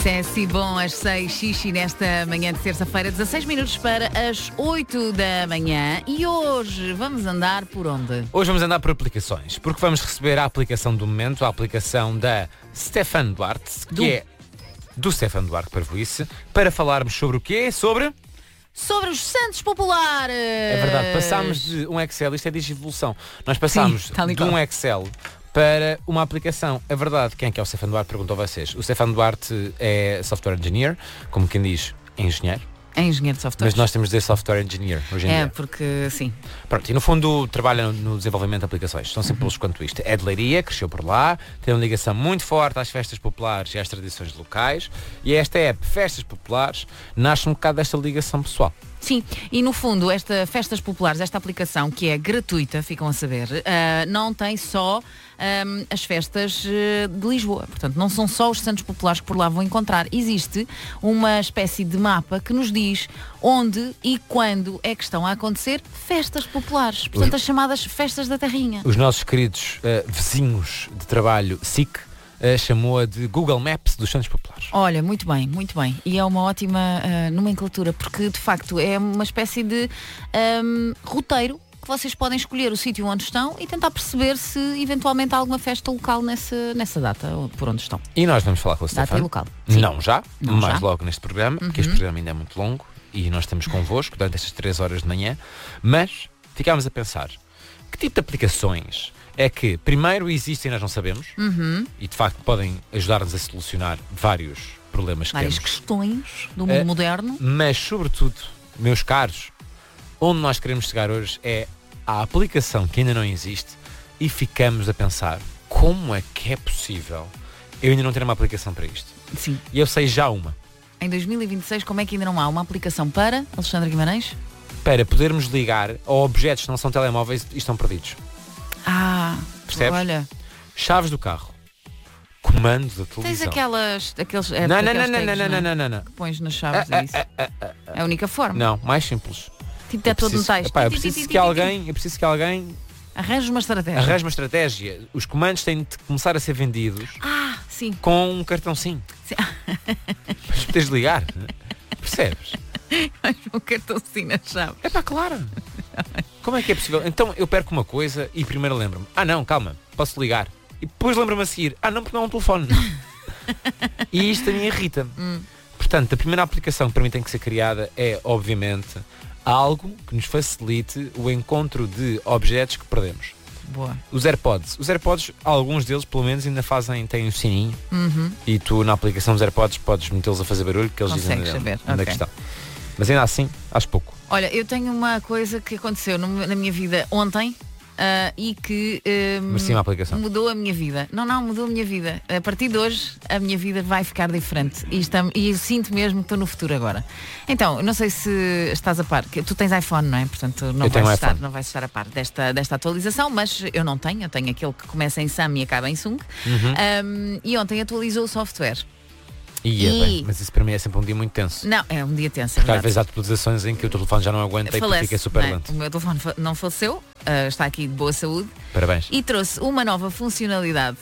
É si bom às 6, xixi, nesta manhã de terça-feira, 16 minutos para as 8 da manhã. E hoje vamos andar por onde? Hoje vamos andar por aplicações, porque vamos receber a aplicação do momento, a aplicação da Stefan Duarte, que é do Stefan Duarte Parvoíce, para falarmos sobre o quê? Sobre os Santos Populares! É verdade, passámos de um Excel, isto é digivolução, nós passámos de um Excel para uma aplicação. É verdade, quem é que é o Stefan Duarte? Perguntou a vocês. O Stefan Duarte é software engineer, como quem diz, engenheiro. É engenheiro de software. Mas nós temos de dizer software engineer hoje em dia. É, porque sim. Pronto, e no fundo trabalha no desenvolvimento de aplicações. São simples quanto isto. É de Leiria, cresceu por lá, tem uma ligação muito forte às festas populares e às tradições locais. E esta app, Festas Populares, nasce um bocado desta ligação pessoal. Sim, e no fundo, esta Festas Populares, esta aplicação que é gratuita, ficam a saber, não tem só as festas de Lisboa. Portanto, não são só os Santos Populares que por lá vão encontrar. Existe uma espécie de mapa que nos diz onde e quando é que estão a acontecer festas populares. Portanto, as chamadas festas da terrinha. Os nossos queridos vizinhos de trabalho, SIC, chamou-a de Google Maps dos Santos Populares. Olha, muito bem, muito bem. E é uma ótima nomenclatura, porque de facto é uma espécie de roteiro que vocês podem escolher o sítio onde estão e tentar perceber se eventualmente há alguma festa local nessa data, ou por onde estão. E nós vamos falar com o Stefan. Data e local. Sim. Não já, mas logo neste programa, porque este programa ainda é muito longo e nós estamos convosco durante estas 3 horas de manhã, mas ficámos a pensar, que tipo de aplicações é que, primeiro, existem e nós não sabemos, e de facto podem ajudar-nos a solucionar vários problemas que várias temos. questões do mundo moderno. Mas, sobretudo, meus caros, onde nós queremos chegar hoje é a aplicação que ainda não existe e ficamos a pensar como é que é possível eu ainda não ter uma aplicação para isto. Sim. E eu sei já uma. Em 2026, como é que ainda não há uma aplicação para Alexandre Guimarães? Para podermos ligar a objetos que não são telemóveis e estão perdidos. Percebes? Olha. Chaves do carro. Comando da televisão. Tens aqueles Não. que pões nas chaves, é isso? É a única forma. Não, mais simples. Tipo, é todo metais. Eu preciso que alguém arranje uma estratégia. arranje uma estratégia. Os comandos têm de começar a ser vendidos Sim. com um cartão SIM. Para poderes ligar. Percebes? Um cartão sim na chave. Claro. Como é que é possível? Então eu perco uma coisa e primeiro lembro-me. Não, calma, posso ligar. E depois lembro-me a seguir. Não, porque não é um telefone. E isto a mim irrita-me. Portanto, a primeira aplicação que para mim tem que ser criada é, obviamente, algo que nos facilite o encontro de objetos que perdemos. Boa. Os AirPods. Os AirPods, alguns deles, pelo menos, ainda têm um sininho. E tu, na aplicação dos AirPods, podes metê-los a fazer barulho, que eles dizem onde é que estão. Mas ainda assim, acho pouco. Olha, eu tenho uma coisa que aconteceu na minha vida ontem e que Merecia uma aplicação. mudou a minha vida. Não, mudou a minha vida. A partir de hoje, a minha vida vai ficar diferente. E eu sinto mesmo que estou no futuro agora. Então, não sei se estás a par. Tu tens iPhone, não é? Portanto, não vais estar a par desta atualização, mas eu não tenho. Eu tenho aquele que começa em Sam e acaba em Sung. E ontem atualizou o software. Bem, mas isso para mim é sempre um dia muito tenso. Não, é um dia tenso. Porque às vezes há atualizações em que o telefone já não aguenta e fica super lento. O meu telefone não faleceu, está aqui de boa saúde. Parabéns. E trouxe uma nova funcionalidade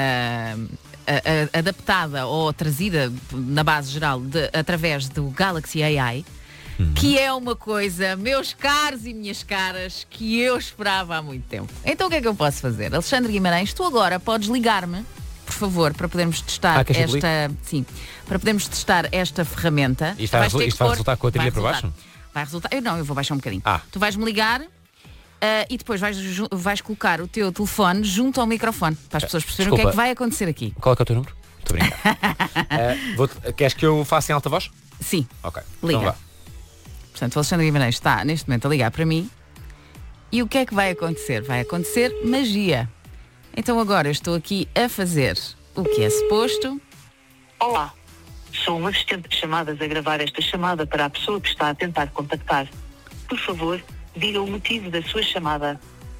adaptada ou trazida na base geral através do Galaxy AI, que é uma coisa, meus caros e minhas caras, que eu esperava há muito tempo. Então o que é que eu posso fazer? Alexandre Guimarães, tu agora podes ligar-me, por favor, para podermos testar para podermos testar esta ferramenta. Isto vai resultar com a trilha por baixo? Vai resultar. Eu vou baixar um bocadinho. Tu vais-me ligar e depois vais colocar o teu telefone junto ao microfone para as pessoas perceberem o que é que vai acontecer aqui. Qual é o teu número? Estou a brincar. Queres que eu faça em alta voz? Sim. Ok. Liga. Então vá. Portanto, o Alexandre Guimarães está neste momento a ligar para mim. E o que é que vai acontecer? Vai acontecer magia. Então agora eu estou aqui a fazer o que é suposto. Olá, sou um assistente de chamadas a gravar esta chamada para a pessoa que está a tentar contactar. Por favor, diga o motivo da sua chamada.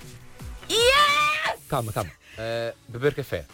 Calma. Beber café.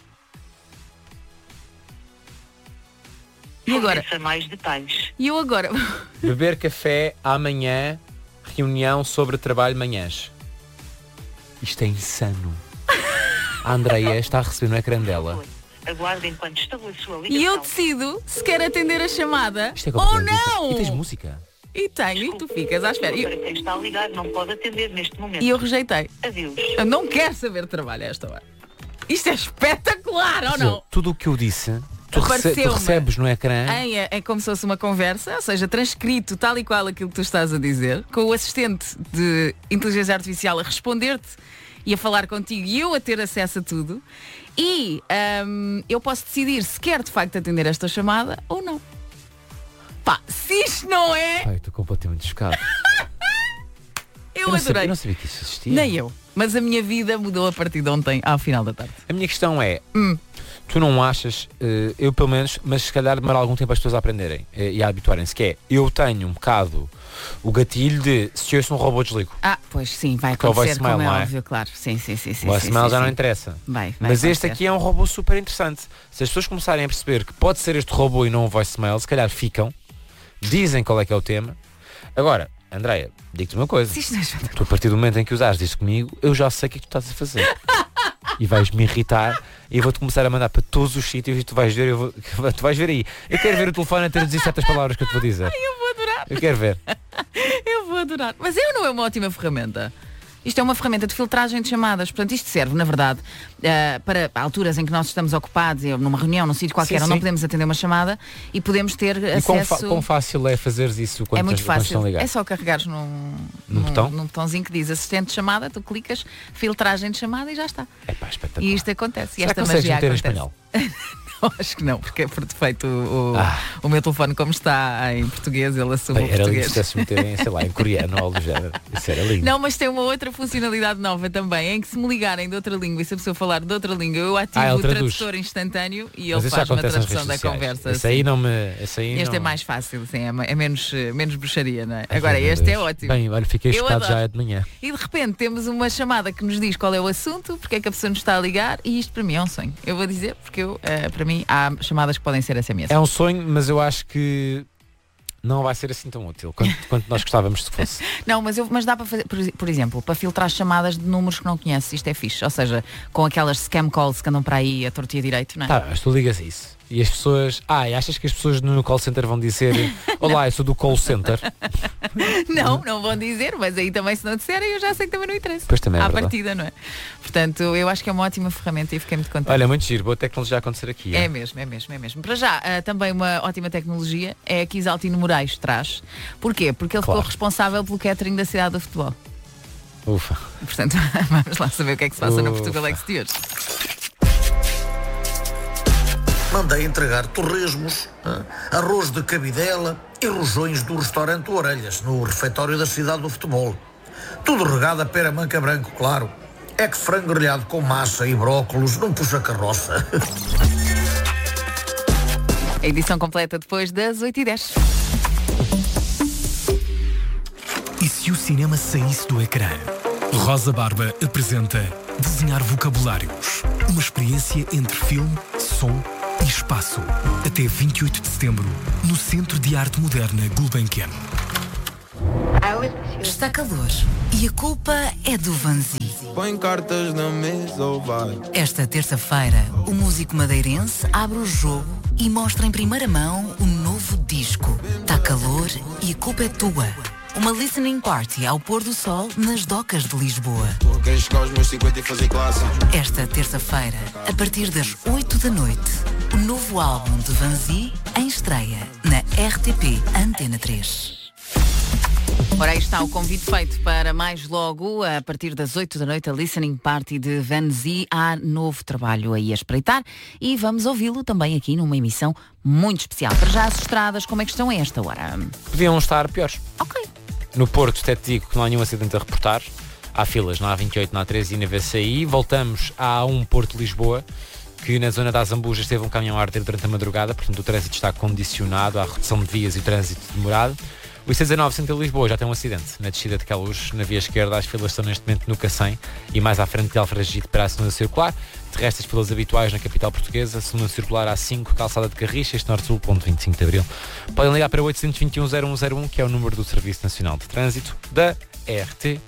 E agora? Forneça mais detalhes. E eu agora? Beber café amanhã, reunião sobre trabalho manhãs. Isto é insano. A Andreia está a receber no ecrã dela Aguarde enquanto estabeleço a ligação. E eu decido se quer atender a chamada Isto é ou completamente não. diferente. E tens música? E tenho, e tu ficas à espera. Para quem está a ligar, não pode atender neste momento. E eu rejeitei. Adeus. Eu não quero saber de trabalho a esta hora. Isto é espetacular, ou não? Tudo o que eu disse, tu Apareceu-me. recebes no ecrã. É como se fosse uma conversa, ou seja, transcrito tal e qual aquilo que tu estás a dizer, com o assistente de inteligência artificial a responder-te e a falar contigo e eu a ter acesso a tudo. E eu posso decidir se quer de facto atender esta chamada ou não. Pá, se isto não é... Pai, estou completamente chocado. Eu adorei. Eu não sabia que isso existia. Nem eu. Mas a minha vida mudou a partir de ontem, ao final da tarde. A minha questão é, tu não achas, eu pelo menos, mas se calhar demora algum tempo as pessoas a aprenderem e a habituarem-se, que é, eu tenho um bocado o gatilho de, se eu sou um robô, desligo. Pois sim, vai Porque é o acontecer, voicemail, como é não é? óbvio, claro. Sim. O voicemail já não interessa. Vai Mas este acontecer. aqui é um robô super interessante. Se as pessoas começarem a perceber que pode ser este robô e não o voicemail, se calhar ficam, dizem qual é que é o tema. Agora, Andreia, digo-te uma coisa. Se isto não é espetacular. Tu, a partir do momento em que usares isto comigo, eu já sei o que é que tu estás a fazer. E vais-me irritar e eu vou-te começar a mandar para todos os sítios e tu vais ver, tu vais ver aí. Eu quero ver o telefone a traduzir certas palavras que eu te vou dizer. Eu vou adorar. Eu quero ver. Eu vou adorar. Mas não é uma ótima ferramenta. Isto é uma ferramenta de filtragem de chamadas. Portanto, isto serve, na verdade, para alturas em que nós estamos ocupados, numa reunião, num sítio qualquer, Sim, onde não sim. podemos atender uma chamada e podemos ter E acesso... quão fácil é fazeres isso quando, É muito quando estão a fácil. ligar? É só carregares num botão? num botãozinho que diz assistente de chamada, tu clicas, filtragem de chamada e já está. É pá, espetacular. E isto acontece. E Será esta que consegues magia meter em acontece. espanhol? Não, acho que não, porque é por defeito o meu telefone, como está em português, ele assume Bem, o era lindo português. se pudesse meter em, sei lá, em coreano ou algo do género. Isso era lindo. Não, mas tem uma outra funcionalidade nova também, em que se me ligarem de outra língua e se a pessoa falar de outra língua, eu ativo ele o traduz. tradutor instantâneo e Mas ele isso faz uma acontece nas tradução da redes sociais. conversa. Esse aí sim. não me... Esse aí Este não... é mais fácil, sim, é menos bruxaria, não é? Agora, Ai, meu este é Deus. ótimo. Bem, olha, fiquei Eu chocado adoro. já de manhã. E de repente temos uma chamada que nos diz qual é o assunto, porque é que a pessoa nos está a ligar, e isto para mim é um sonho. Eu vou dizer, porque para mim há chamadas que podem ser SMS. É um sonho, mas eu acho que não vai ser assim tão útil quanto nós gostávamos se fosse. Não, mas dá para fazer, por exemplo, para filtrar chamadas de números que não conheces, isto é fixe. Ou seja, com aquelas scam calls que andam para aí a torto e a direito, não é? Tá, mas tu ligas a isso. E as pessoas... e achas que as pessoas no call center vão dizer olá, eu sou do call center? Não vão dizer, mas aí também se não disserem eu já sei que também não interessa. Pois também é à verdade. partida, não é? Portanto, eu acho que é uma ótima ferramenta e fiquei muito contente. Olha, muito giro, boa tecnologia a acontecer aqui. É mesmo. Para já, também uma ótima tecnologia é a que Isaltino Moraes traz. Porquê? Porque ele Claro. ficou responsável pelo catering da cidade do futebol. Ufa. Portanto, vamos lá saber o que é que se passa no Ufa. Portugalex de hoje. Mandei entregar torresmos, arroz de cabidela e rojões do restaurante Orelhas, no refeitório da cidade do futebol. Tudo regado a pera manca branco, claro. É que frango grelhado com massa e brócolos não puxa carroça. A edição completa depois das 8h10. E se o cinema saísse do ecrã? Rosa Barba apresenta Desenhar Vocabulários. Uma experiência entre filme, som e espaço. Até 28 de setembro, no Centro de Arte Moderna Gulbenkian. Está calor e a culpa é do Vanzi. Põe cartas na mesa ou vai. Esta terça-feira, o músico madeirense abre o jogo e mostra em primeira mão o novo disco. Está calor e a culpa é tua. Uma listening party ao pôr do sol nas docas de Lisboa. Queres chegar aos meus 50 e fazer classe? Esta terça-feira, a partir das 8 da noite, o novo álbum de Vanzi em estreia na RTP Antena 3. Ora, aí está o convite feito para mais logo, a partir das 8 da noite, a Listening Party de Vanzi. Há novo trabalho aí a espreitar e vamos ouvi-lo também aqui numa emissão muito especial. Para já as estradas, como é que estão a esta hora? Podiam estar piores. Ok. No Porto, até te digo que não há nenhum acidente a reportar. Há filas na A28, na A13 e na VCI. Voltamos a A1 Porto-Lisboa, que na zona das Zambujas teve um caminhão a arder durante a madrugada, portanto o trânsito está condicionado à redução de vias e o trânsito demorado. O IC19 Centro-Lisboa já tem um acidente na descida de Queluz, na via esquerda. As filas estão neste momento no Cacém e mais à frente de Alfragide para a segunda circular. De resto, as filas habituais na capital portuguesa, segunda circular A5, calçada de Carris, este Norte-Sul, ponto 25 de Abril. Podem ligar para 821-0101, que é o número do Serviço Nacional de Trânsito da RTP.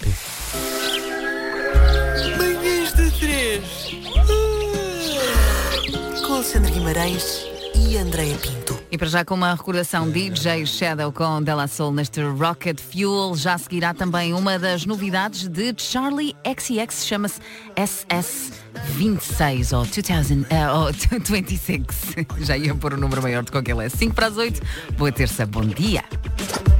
Manhãs de 3. Com Alexandre Guimarães e Andréa Pinto. E para já com uma recordação, DJ Shadow com De La Soul neste Rocket Fuel. Já seguirá também uma das novidades de Charlie XCX, chama-se SS26 ou 26. Já ia pôr o número maior do que ele é. 5 para as 8. Boa terça, bom dia.